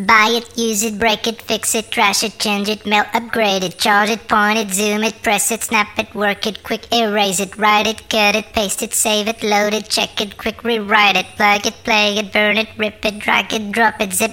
Buy it, use it, break it, fix it, trash it, change it, mail, upgrade it, charge it, point it, zoom it, press it, snap it, work it, quick erase it, write it, cut it, paste it, save it, load it, check it, quick rewrite it, plug it, play it, burn it, rip it, drag it, drop it, zip